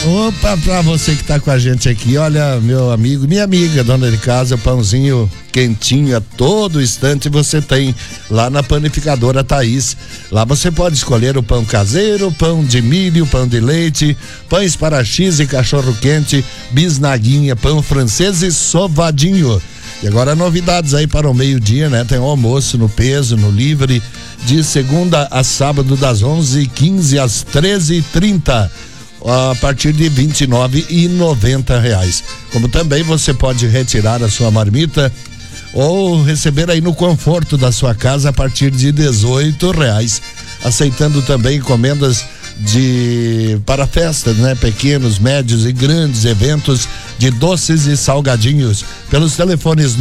Opa, pra você que tá com a gente aqui, olha, meu amigo, minha amiga, dona de casa, pãozinho quentinho a todo instante você tem lá na Panificadora Thaís. Lá você pode escolher o pão caseiro, pão de milho, pão de leite, pães para X e cachorro quente, bisnaguinha, pão francês e sovadinho. E agora novidades aí para o meio-dia, né? Tem o almoço no peso, no livre, de segunda a sábado das 11h15 às 13h30. A partir de R$29,90. Como também você pode retirar a sua marmita ou receber aí no conforto da sua casa a partir de R$18, aceitando também encomendas para festas, né? Pequenos, médios e grandes eventos de doces e salgadinhos pelos telefones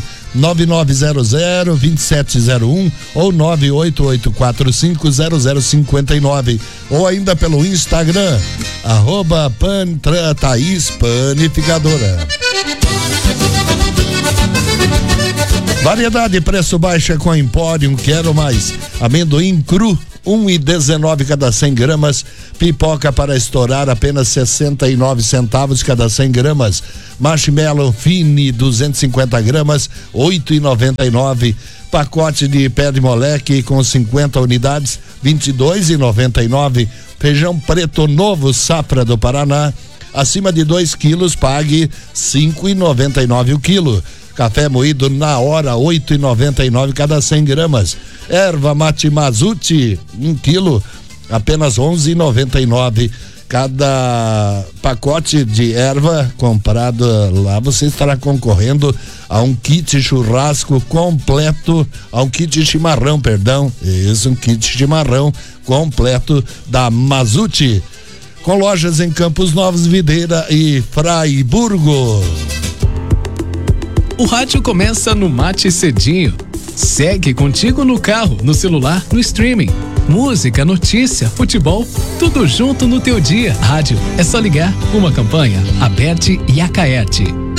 99900-2701 ou 988450059 ou ainda pelo Instagram @Thaís Panificadora. Variedade, preço baixo com Empório, quero mais. Amendoim cru, 1,19 cada 100 gramas. Pipoca para estourar, apenas 69 centavos cada 100 gramas. Marshmallow Fine, 250 gramas, 8,99. Pacote de pé de moleque com 50 unidades, 22,99. Feijão preto novo Safra do Paraná, acima de 2 quilos, pague 5,99 o quilo. Café moído na hora, 8,99 cada 100 gramas. Erva mate Mazuti, 1 quilo, apenas 11,99. Cada pacote de erva comprado lá, você estará concorrendo a um kit churrasco completo, a um kit chimarrão, perdão. Isso, um kit chimarrão completo da Mazuti. Com lojas em Campos Novos, Videira e Fraiburgo. O rádio começa no Mate Cedinho. Segue contigo no carro, no celular, no streaming. Música, notícia, futebol, tudo junto no teu dia. Rádio, é só ligar. Uma campanha, Aberte e Acaerte.